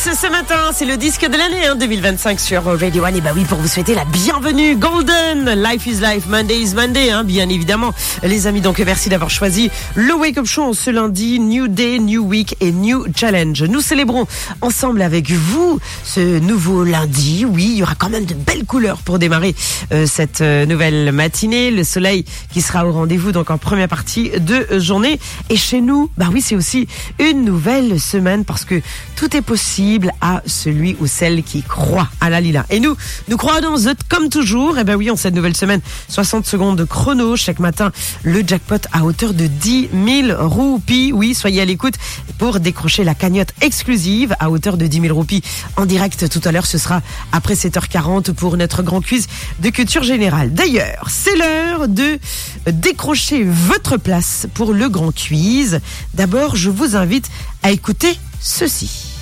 ce matin, c'est le disque de l'année 2025 sur Radio One. Et bah oui, pour vous souhaiter la bienvenue, Golden, Life is Life, Monday is Monday, bien évidemment, les amis. Donc merci d'avoir choisi le Wake Up Show ce lundi. New Day, New Week et New Challenge. Nous célébrons ensemble avec vous ce nouveau lundi. Oui, il y aura quand même de belles couleurs pour démarrer cette nouvelle matinée. Le soleil qui sera au rendez-vous donc en première partie de journée. Et chez nous, bah oui, c'est aussi une nouvelle semaine parce que tout est possible à celui ou celle qui croit à la Lila. Et nous croyons comme toujours. Et ben oui, en cette nouvelle semaine, 60 secondes de chrono chaque matin, le jackpot à hauteur de 10 000 roupies. Oui, soyez à l'écoute pour décrocher la cagnotte exclusive à hauteur de 10 000 roupies en direct tout à l'heure. Ce sera après 7h40 pour notre grand quiz de culture générale. D'ailleurs, c'est l'heure de décrocher votre place pour le grand quiz. D'abord, je vous invite à écouter ceci.